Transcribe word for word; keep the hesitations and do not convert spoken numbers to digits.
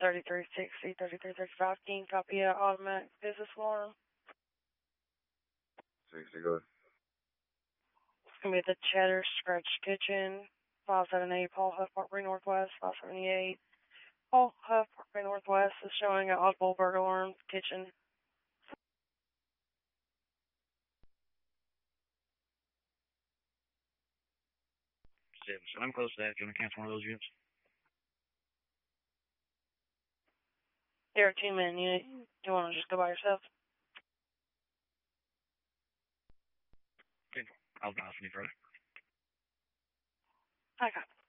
thirty-three sixty, thirty-three thirty-five, King, copy a automatic business alarm. sixty, go ahead. It's going to be the Cheddar Scratch Kitchen, five seventy-eight Paul Huff Parkway Northwest, five seventy-eight Paul Huff Parkway Northwest is showing an audible burglar alarm kitchen. So I'm close to that. Do you want to cancel one of those units? You're a two-man unit. Do you want to just go by yourself? Okay. I'll pass any further. I got it.